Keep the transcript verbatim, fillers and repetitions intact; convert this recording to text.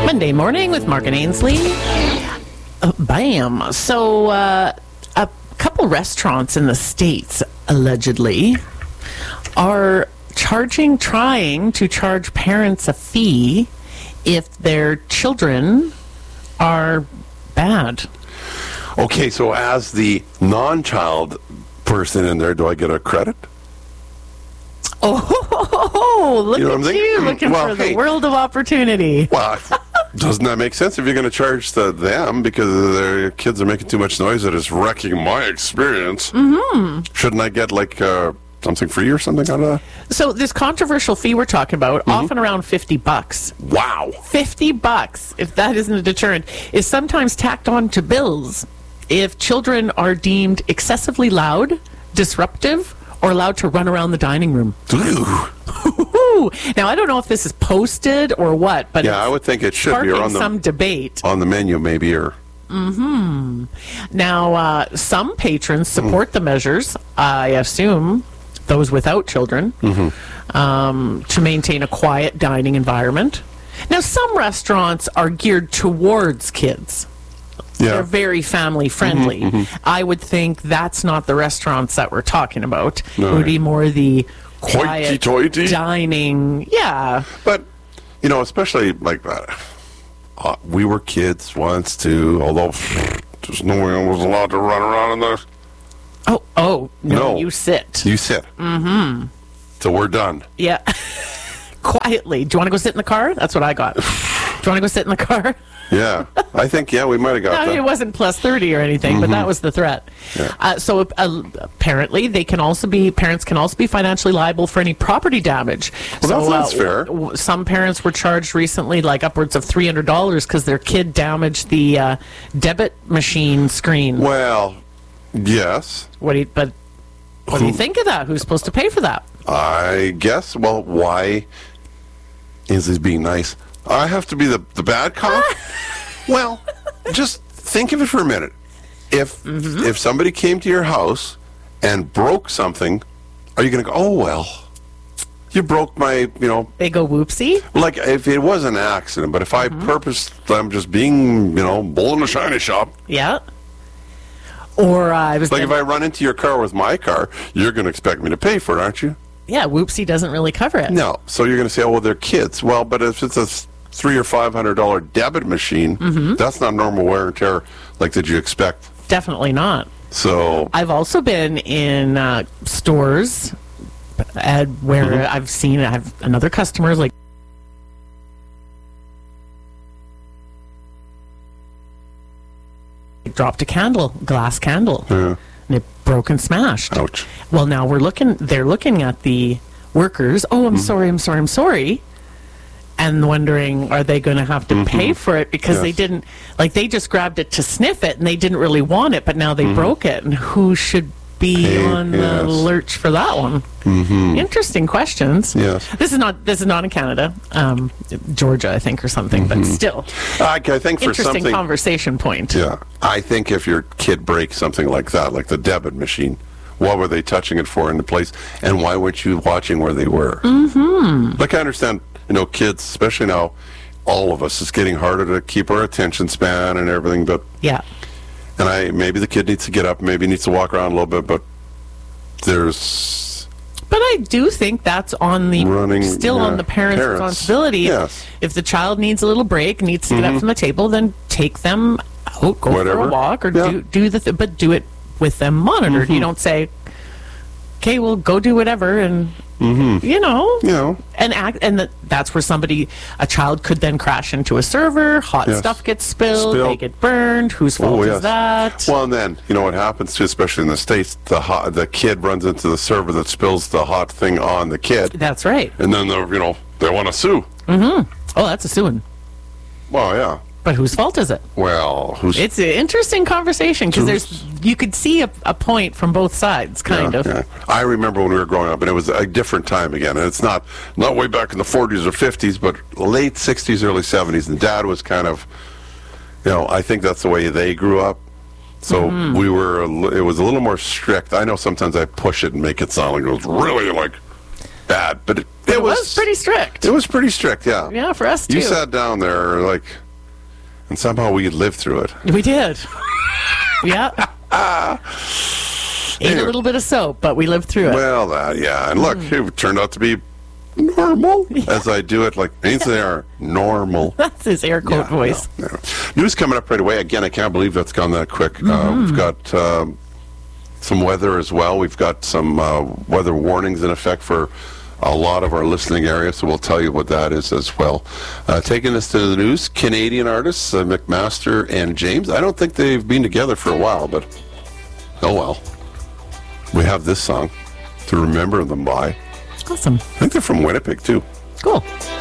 Monday morning with Mark and Ainsley. Uh, bam. So, uh, a couple restaurants in the States, allegedly, are charging, trying to charge parents a fee if their children are bad. Okay, so as the non-child person in there, do I get a credit? Oh, look You know what I'm at thinking? you looking Well, for the hey. world of opportunity. Well, doesn't that make sense if you're going to charge the, them because their kids are making too much noise that is wrecking my experience? Mm-hmm. Shouldn't I get like uh, something free or something out of that? So this controversial fee we're talking about, Mm-hmm. often around fifty bucks. Wow. fifty bucks, if that isn't a deterrent, is sometimes tacked on to bills if children are deemed excessively loud, disruptive, or allowed to run around the dining room. Ooh. Now, I don't know if this is posted or what, but Yeah, it's I would think it should be sparking or on the some debate. on the menu maybe or Now, uh, some patrons support the measures, I assume, those without children, um, to maintain a quiet dining environment. Now, some restaurants are geared towards kids. They're yeah. very family friendly. I would think that's not the restaurants that we're talking about. No. It would be more the quiet Hoity-toity? dining. Yeah. But you know, especially like that. Uh, we were kids once too, although there's no one was allowed to run around in there. Oh, oh, no, No. you sit. You sit. Mm-hmm. So we're done. Yeah. Quietly. Do you want to go sit in the car? That's what I got. Do you want to go sit in the car? Yeah, I think yeah, we might have got No, that. it wasn't plus thirty or anything, but that was the threat. Yeah. Uh, so uh, apparently, they can also be parents can also be financially liable for any property damage. Well, so, that sounds fair. w- w- some parents were charged recently, like upwards of three hundred dollars, because their kid damaged the uh, debit machine screen. Well, yes, What do you, but what do you think of that? Who's supposed to pay for that? I guess. Well, why is this being nice? I have to be the the bad cop. Well, just think of it for a minute. If if somebody came to your house and broke something, are you going to go, oh, well, you broke my, you know, They go whoopsie. like if it was an accident, but if I purposed them just being, you know, bull in a shiny shop, Yeah. Or uh, I was like if gonna- I run into your car with my car, you're going to expect me to pay for it, aren't you? yeah, whoopsie doesn't really cover it. No. So you're going to say, oh, well, they're kids. Well, but if it's a three or five hundred dollar debit machine, that's not normal wear and tear like that you expect. Definitely not. So I've also been in uh, stores uh, where Mm-hmm. I've seen I have another customer like dropped a candle, glass candle, yeah. and it broke and smashed. Ouch. Well, now we're looking. They're looking at the workers. Oh, I'm sorry. I'm sorry. I'm sorry. And wondering, are they going to have to pay for it because they Yes. didn't, like, they just grabbed it to sniff it and they didn't really want it, but now they broke it. And who should be Pay, on the yes. lurch for that one? Interesting questions. Yes. This is not. This is not in Canada, um, Georgia, I think, or something. But still, I, I think for interesting something. conversation point. Yeah, I think if your kid breaks something like that, like the debit machine, what were they touching it for in the place, and why weren't you watching where they were? Mm-hmm. Like I understand, you know, kids, especially now, all of us, it's getting harder to keep our attention span and everything. But Yeah. and I maybe the kid needs to get up, maybe needs to walk around a little bit, but there's But I do think that's on the Running, still yeah, on the parents', parents. responsibility. Yes. If the child needs a little break, needs to get up from the table, then take them out, go for Whatever. a walk, or Yeah. do do the th- but do it with them monitored. You don't say, "Okay, well, go do whatever," and you know, you know. and act, and that that's where somebody, a child, could then crash into a server. Hot Yes. stuff gets spilled, Spilled. they get burned. Whose fault Oh, is yes. that? Well, and then you know what happens too, especially in the States. The hot, the kid runs into the server that spills the hot thing on the kid, That's right. and then the you know they want to sue. Oh, that's a suing. Well, yeah. But whose fault is it? Well, who's It's an interesting conversation because there's you could see a, a point from both sides, kind yeah, of. yeah. I remember when we were growing up, and it was a different time again. And it's not not way back in the forties or fifties, but late sixties, early seventies. And Dad was kind of, you know, I think that's the way they grew up. So Mm-hmm. we were. a li- It was a little more strict. I know sometimes I push it and make it sound like it was really like bad, but it, But it, it was, was, pretty strict. It was pretty strict, yeah. Yeah, for us too. You sat down there, like, and somehow we lived through it. We did. Yeah. Ate Anyway. a little bit of soap, but we lived through it. Well, that, yeah. And look, Mm. it turned out to be normal, as I do it. Like, means they are normal. That's his air quote Yeah, voice. no, no. News coming up right away. Again, I can't believe that's gone that quick. Mm-hmm. Uh, we've got um, some weather as well. We've got some uh, weather warnings in effect for a lot of our listening areas, so we'll tell you what that is as well. Uh, taking us to the news, Canadian artists, uh, McMaster and James. I don't think they've been together for a while, but oh well. We have this song to remember them by. Awesome. I think they're from Winnipeg, too. Cool.